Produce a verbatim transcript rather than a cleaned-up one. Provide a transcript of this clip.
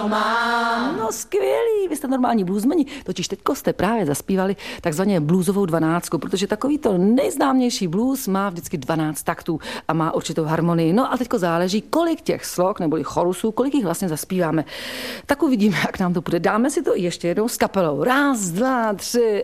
to mám. No skvělý, vy jste normální bluesmeni, totiž teďko jste právě zaspívali takzvaně bluesovou dvanáctku, protože takový to nejznámější blues má vždycky dvanáct taktů a má určitou harmonii. No a teďko záleží, kolik těch slok neboli chorusů, kolik jich vlastně zaspíváme. Tak uvidíme, jak nám to půjde. Dáme si to ještě jednou s kapelou. Raz, dva, tři